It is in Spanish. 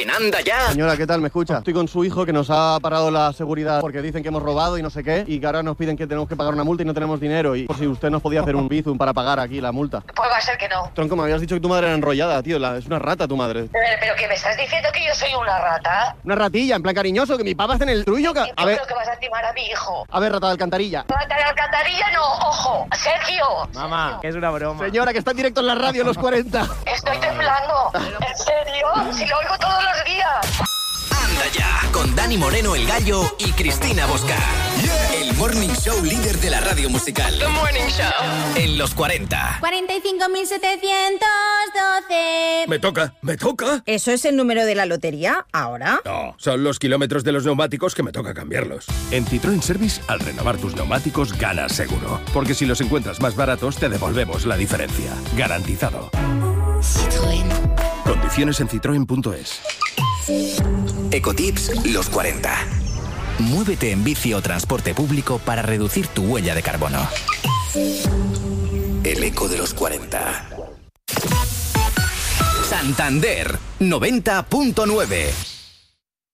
En Anda Ya. Señora, ¿qué tal? ¿Me escucha? Estoy con su hijo que nos ha parado la seguridad porque dicen que hemos robado y no sé qué, y que ahora nos piden que tenemos que pagar una multa y no tenemos dinero, y por si usted nos podía hacer un bizum para pagar aquí la multa. Pues va a ser que no. Tronco, me habías dicho que tu madre era enrollada, tío, es una rata tu madre. Pero que me estás diciendo que yo soy una rata. Una ratilla, en plan cariñoso, que mi papá está en el trullo. A ver, creo que vas a timar a mi hijo. A ver, rata de alcantarilla. Rata de alcantarilla no, ojo, Sergio. Mamá, que es una broma. Señora, que está en directo en la radio, los 40. Estoy temblando. ¿En serio? Si lo oigo todos los días. Anda Ya, con Dani Moreno el Gallo y Cristina Bosca. Yeah. El morning show líder de la radio musical. The Morning Show. En los 40. 45.712. Me toca. ¿Eso es el número de la lotería ahora? No, son los kilómetros de los neumáticos que me toca cambiarlos. En Citroën Service, al renovar tus neumáticos, ganas seguro. Porque si los encuentras más baratos, te devolvemos la diferencia. Garantizado. Citroën. Condiciones en citroen.es. Ecotips los 40. Muévete en bici o transporte público para reducir tu huella de carbono. El eco de los 40. Santander 90.9.